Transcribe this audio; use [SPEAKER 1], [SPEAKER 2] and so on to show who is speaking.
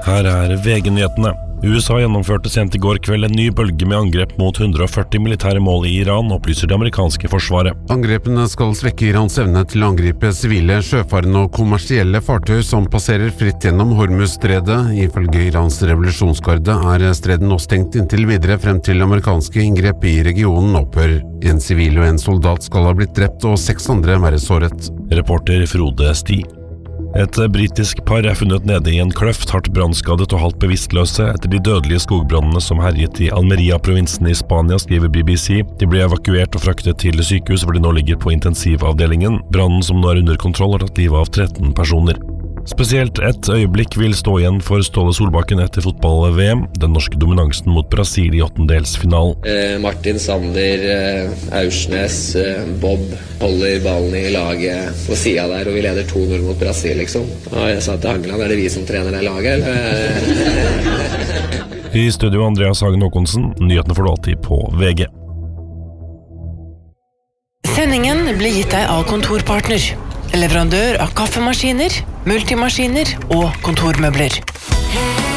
[SPEAKER 1] Her VG-nyhetene. USA gjennomførte sent I går kveld en ny bølge med angrep mot 140 militære mål I Iran, opplyser det amerikanske forsvaret.
[SPEAKER 2] Angrepene skal svekke Irans evne til å angripe sivile, sjøfarende og kommersielle fartøy som passerer fritt gjennom Hormuz-stredet. Ifølge Irans revolusjonsgarde streden nå stengt inntil videre frem til amerikanske inngrep I regionen opphør. En sivil og en soldat skal ha blitt drept og 6 andre være såret.
[SPEAKER 1] Reporter Frode Sti. Et britisk par funnet nede I en kløft, hardt brannskadet og halvt bevisstløse etter de dødelige skogbrannene som herjet I Almeria-provinsen I Spania, skriver BBC. De ble evakuert og fraktet til sykehus hvor de nå ligger på intensivavdelingen. Brannen som nå under kontroll har tatt livet av 13 personer. Spesielt et øyeblikk vil stå igjen for Ståle Solbakken etter fotball-VM, den norske dominansen mot Brasil I åttendelsfinalen.
[SPEAKER 3] Martin Sander, Aursnes, Bob holder ballen I laget på siden der, og vi leder 2-0 mot Brasil, liksom. Og jeg sa til Hangeland, det vi som trener det laget?
[SPEAKER 1] I studio Andreas Hagen Håkonsen, nyhetene får du alltid på VG.
[SPEAKER 4] Sendingen blir gitt deg av Kontorpartner, leverandør av kaffemaskiner, multimaskiner og kontormøbler.